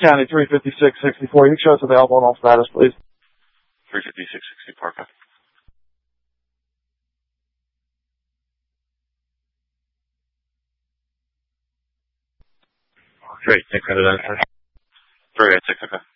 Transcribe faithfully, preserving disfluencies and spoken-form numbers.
County three fifty-six sixty-four. You can show us available on all status, please. three fifty-six sixty-four. Okay. Great. Thanks for that answer. Three eight six. Okay.